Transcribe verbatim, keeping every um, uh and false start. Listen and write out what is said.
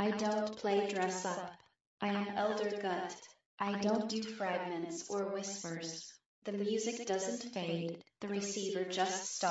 I don't play dress up. I am Elder Gut. I don't do fragments or whispers. The music doesn't fade, the receiver just stops.